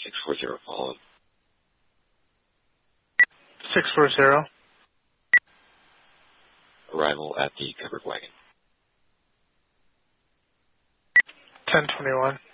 640 follow. 640. Arrival at the covered wagon. 1021.